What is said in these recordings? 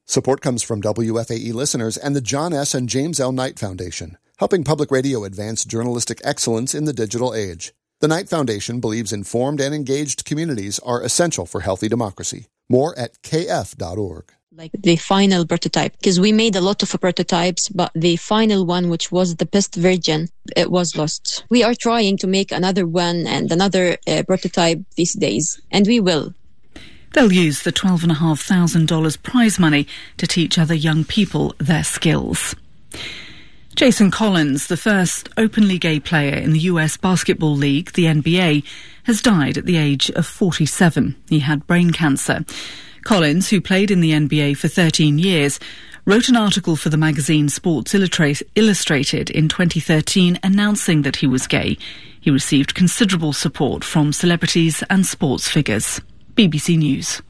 Support comes from WFAE listeners and the John S. and James L. Knight Foundation, helping public radio advance journalistic excellence in the digital age. The Knight Foundation believes informed and engaged communities are essential for healthy democracy. More at kf.org. Like the final prototype, because we made a lot of prototypes, but the final one, which was the best version, it was lost. We are trying to make another one and another prototype these days, and we will. They'll use the $12,500 prize money to teach other young people their skills. Jason Collins, the first openly gay player in the US Basketball League, the NBA, has died at the age of 47. He had brain cancer. Collins, who played in the NBA for 13 years, wrote an article for the magazine Sports Illustrated in 2013 announcing that he was gay. He received considerable support from celebrities and sports figures. BBC News.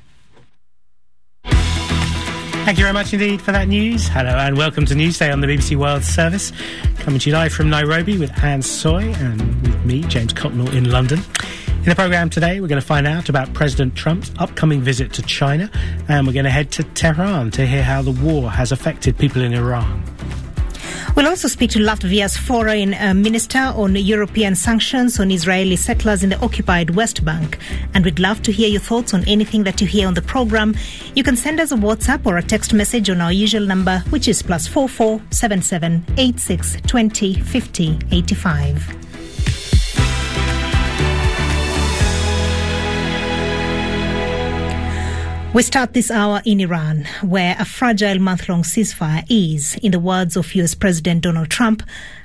Thank you very much indeed for that news. Hello and welcome to Newsday on the BBC World Service. Coming to you live from Nairobi with Anne Soy and with me, James Cotnell, in London. In the programme today, we're going to find out about President Trump's upcoming visit to China, and we're going to head to Tehran to hear how the war has affected people in Iran. We'll also speak to Latvia's foreign minister on European sanctions on Israeli settlers in the occupied West Bank. And we'd love to hear your thoughts on anything that you hear on the programme. You can send us a WhatsApp or a text message on our usual number, which is +44 77 86 20 50 85. We start this hour in Iran, where a fragile month-long ceasefire is, in the words of US President Donald Trump,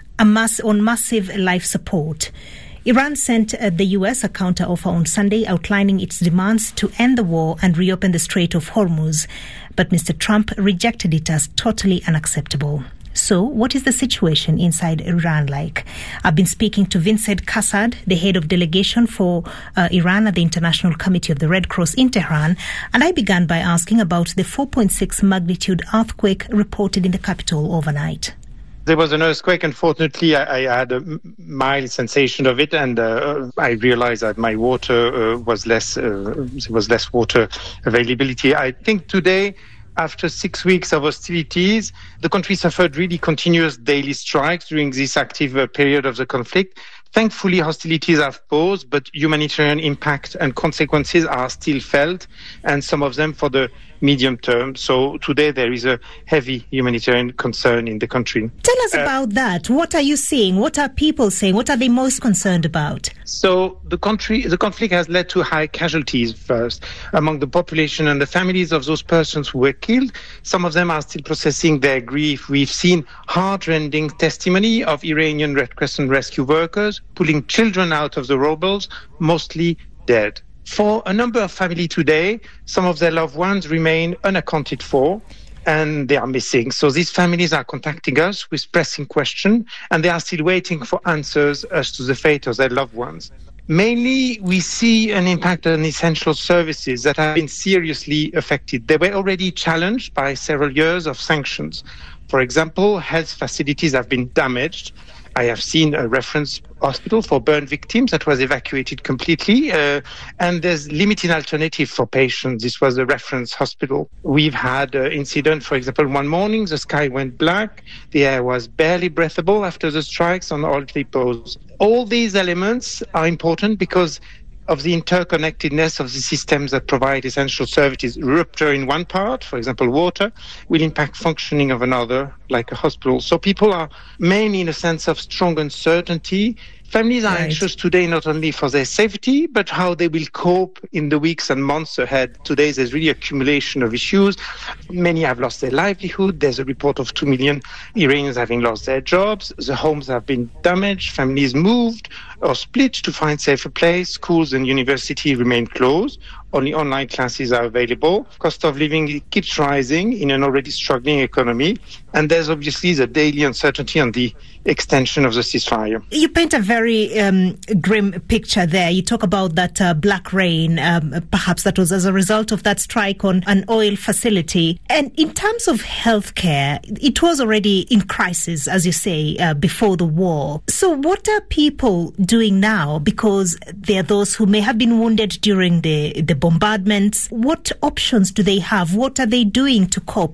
on massive life support. Iran sent the US a counter-offer on Sunday outlining its demands to end the war and reopen the Strait of Hormuz. But Mr. Trump rejected it as totally unacceptable. So, what is the situation inside Iran like? I've been speaking to Vincent Kassad, the head of delegation for Iran at the International Committee of the Red Cross in Tehran, and I began by asking about the 4.6 magnitude earthquake reported in the capital overnight. There was an earthquake. Unfortunately, I had a mild sensation of it, and I realized that my water was less. There was less water availability. I think today, after 6 weeks of hostilities, the country suffered really continuous daily strikes during this active period of the conflict. Thankfully, hostilities have paused, but humanitarian impact and consequences are still felt, and some of them for the medium term. So today there is a heavy humanitarian concern in the country. Tell us about that. What are you seeing? What are people saying? What are they most concerned about? So the conflict has led to high casualties first among the population and the families of those persons who were killed. Some of them are still processing their grief. We've seen heart-rending testimony of Iranian Red Crescent rescue workers pulling children out of the rubble, mostly dead. For a number of families today, some of their loved ones remain unaccounted for and they are missing. So these families are contacting us with pressing questions and they are still waiting for answers as to the fate of their loved ones. Mainly, we see an impact on essential services that have been seriously affected. They were already challenged by several years of sanctions. For example, health facilities have been damaged. I have seen a reference hospital for burn victims that was evacuated completely, and there's limited alternative for patients. This was a reference hospital. We've had an incident, for example, one morning the sky went black, the air was barely breathable after the strikes on all depots. All these elements are important because of the interconnectedness of the systems that provide essential services. Rupture in one part, for example, water, will impact functioning of another, like a hospital. So people are mainly in a sense of strong uncertainty. Families are anxious today not only for their safety, but how they will cope in the weeks and months ahead. Today, there's really accumulation of issues. Many have lost their livelihood. There's a report of 2 million Iranians having lost their jobs. The homes have been damaged. Families moved or split to find safer place. Schools and universities remain closed. Only online classes are available. Cost of living keeps rising in an already struggling economy. And there's obviously the daily uncertainty on the extension of the ceasefire. You paint a very grim picture there. You talk about that black rain, perhaps that was as a result of that strike on an oil facility. And in terms of healthcare, it was already in crisis, as you say, before the war. So what are people doing now? Because there are those who may have been wounded during the bombardments. What options do they have? What are they doing to cope?